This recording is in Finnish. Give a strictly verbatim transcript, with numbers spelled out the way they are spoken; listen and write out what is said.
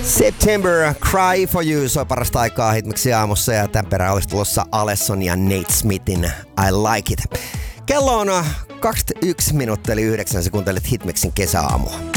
September, Cry for You soi parasta aikaa Hitmixin aamussa ja tämän perään olisi tulossa Alesson ja Nate Smithin I Like It. Kello on kaksikymmentäyksi minuuttia eli yhdeksän sekuntia Hitmixin kesäaamua.